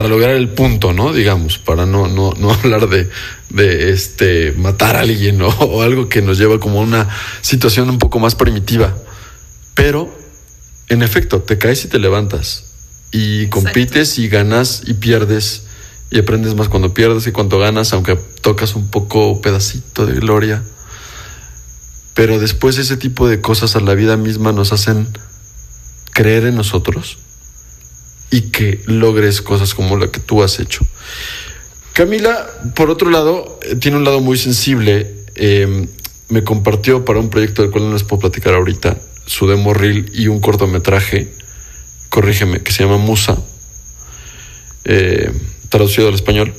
lograr el punto, ¿no? Digamos, para no hablar de matar a alguien o algo que nos lleva como a una situación un poco más primitiva. Pero, en efecto, te caes y te levantas. Y compites y ganas y pierdes. Y aprendes más cuando pierdes y cuando ganas, aunque tocas un poco pedacito de gloria. Pero después ese tipo de cosas a la vida misma nos hacen creer en nosotros y que logres cosas como la que tú has hecho. Camila, por otro lado, tiene un lado muy sensible. Me compartió para un proyecto del cual no les puedo platicar ahorita, su demo reel y un cortometraje, corrígeme, que se llama Musa, traducido al español.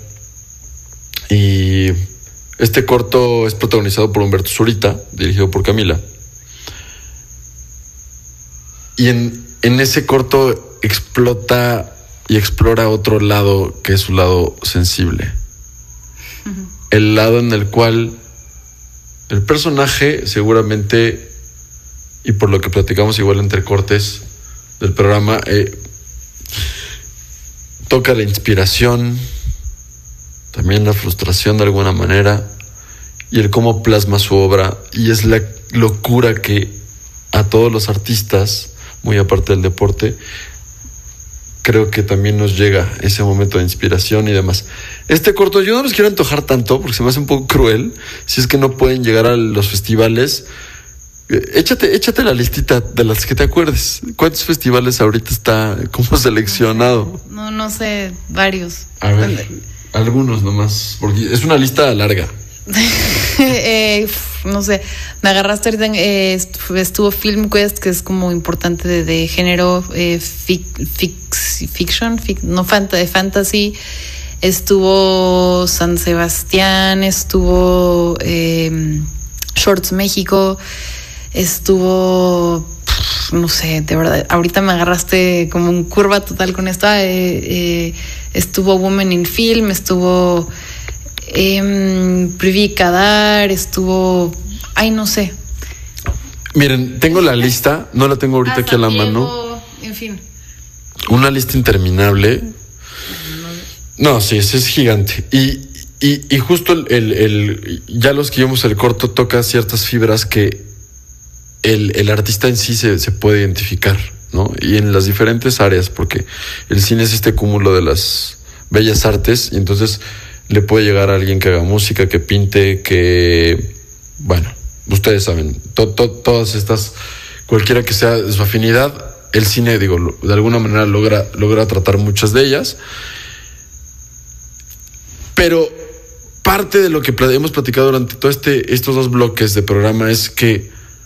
Y este corto es protagonizado por Humberto Zurita, dirigido por Camila. Y en ese corto explota y explora otro lado, que es su lado sensible. Uh-huh. El lado en el cual el personaje seguramente, y por lo que platicamos igual entre cortes del programa, toca la inspiración, también la frustración de alguna manera, y el cómo plasma su obra. Y es la locura que a todos los artistas, muy aparte del deporte, creo que también nos llega ese momento de inspiración y demás. Este corto yo no los quiero antojar tanto porque se me hace un poco cruel. Si es que no pueden llegar a los festivales, échate la listita de las que te acuerdes. ¿Cuántos festivales ahorita está como seleccionado? No sé, varios. A ver, algunos nomás, porque es una lista larga. No sé, me agarraste ahorita. Estuvo Film Quest, que es como importante de género, fiction, no fantasy. Estuvo San Sebastián, estuvo Shorts México, estuvo, no sé, de verdad, ahorita me agarraste como un curva total con esta. Estuvo Women in Film, estuvo Privi Kadar, estuvo, no sé. Miren, tengo la lista, no la tengo ahorita aquí a la mano. En fin. Una lista interminable. No, sí, ese es gigante. Y justo ya los que vimos el corto toca ciertas fibras que el artista en sí se puede identificar, ¿no? Y en las diferentes áreas, porque el cine es este cúmulo de las bellas artes, y entonces le puede llegar a alguien que haga música, que pinte, que, bueno, ustedes saben, todas estas, cualquiera que sea de su afinidad, el cine, digo, de alguna manera logra tratar muchas de ellas. Pero parte de lo que hemos platicado durante todo estos 2 bloques de programa es que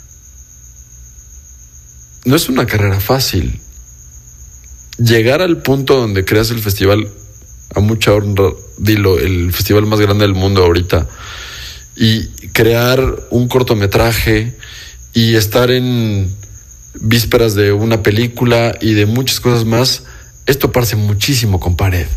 no es una carrera fácil. Llegar al punto donde creas el festival, a mucha honra, dilo, el festival más grande del mundo ahorita, y crear un cortometraje y estar en vísperas de una película y de muchas cosas más, es toparse muchísimo con pared.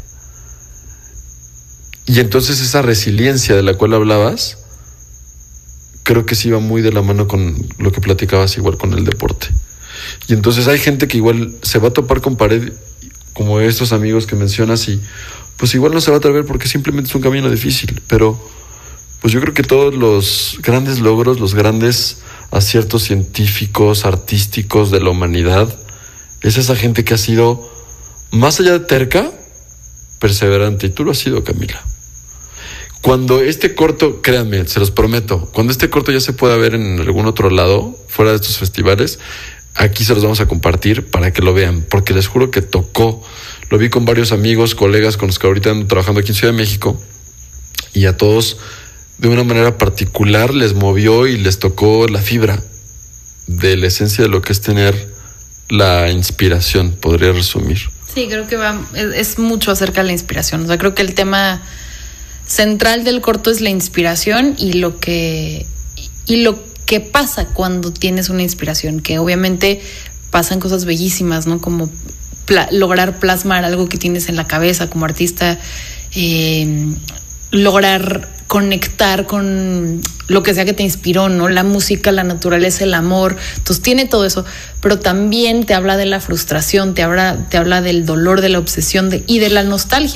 Y entonces esa resiliencia de la cual hablabas, creo que sí va muy de la mano con lo que platicabas igual con el deporte. Y entonces hay gente que igual se va a topar con pared, como estos amigos que mencionas, y pues igual no se va a atrever porque simplemente es un camino difícil. Pero pues yo creo que todos los grandes logros, los grandes aciertos científicos, artísticos de la humanidad, es esa gente que ha sido, más allá de terca, perseverante. Y tú lo has sido, Camila. Cuando este corto, créanme, se los prometo, cuando este corto ya se pueda ver en algún otro lado, fuera de estos festivales, aquí se los vamos a compartir para que lo vean, porque les juro que tocó. Lo vi con varios amigos, colegas con los que ahorita ando trabajando aquí en Ciudad de México, y a todos de una manera particular les movió y les tocó la fibra de la esencia de lo que es tener la inspiración, podría resumir. Sí, creo que es mucho acerca de la inspiración. O sea, creo que el tema central del corto es la inspiración y lo que pasa cuando tienes una inspiración, que obviamente pasan cosas bellísimas, ¿no? Como lograr plasmar algo que tienes en la cabeza como artista, lograr conectar con lo que sea que te inspiró, ¿no? La música, la naturaleza, el amor. Entonces tiene todo eso, pero también te habla de la frustración, te habla del dolor, de la obsesión y de la nostalgia.